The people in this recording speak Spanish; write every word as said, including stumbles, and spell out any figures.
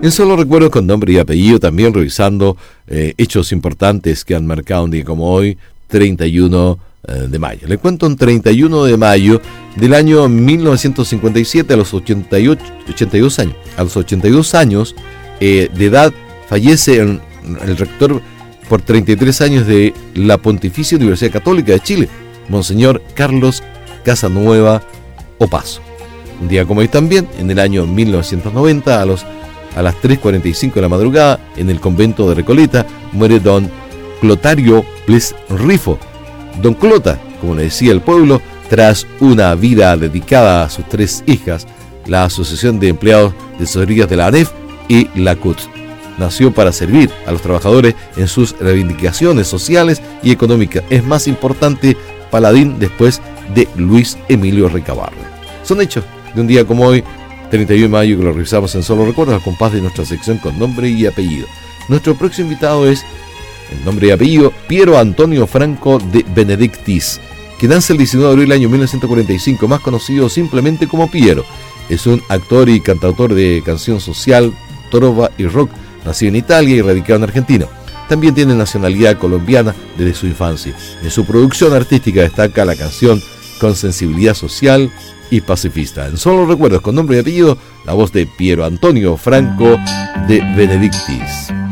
En Solo Recuerdos con Nombre y Apellido, también revisando eh, hechos importantes que han marcado un día como hoy, treinta y uno de mayo. Le cuento un treinta y uno de mayo del año mil novecientos cincuenta y siete, a los ochenta y ocho, ochenta y dos años. A los ochenta y dos años eh, de edad fallece el, el rector por treinta y tres años de la Pontificia Universidad Católica de Chile, Monseñor Carlos Casanueva Opazo. Un día como hoy también, en el año mil novecientos noventa, a, los, a las tres cuarenta y cinco de la madrugada, en el convento de Recoleta, muere don Clotario Bles Rifo, don Clota, como le decía el pueblo, tras una vida dedicada a sus tres hijas, la Asociación de Empleados de Tesorerías de la ANEF y la C U T. Nació para servir a los trabajadores en sus reivindicaciones sociales y económicas. Es más importante paladín después de Luis Emilio Recabarren. Son hechos de un día como hoy, treinta y uno de mayo, que lo revisamos en Solo Recuerdos, al compás de nuestra sección con nombre y apellido. Nuestro próximo invitado es, el nombre y apellido, Piero Antonio Franco de Benedictis, que nace el diecinueve de abril del año mil novecientos cuarenta y cinco, más conocido simplemente como Piero. Es un actor y cantautor de canción social, trova y rock, nacido en Italia y radicado en Argentina. También tiene nacionalidad colombiana desde su infancia. En su producción artística destaca la canción con sensibilidad social y pacifista. En Solo Recuerdos con nombre y apellido, la voz de Piero Antonio Franco de Benedictis.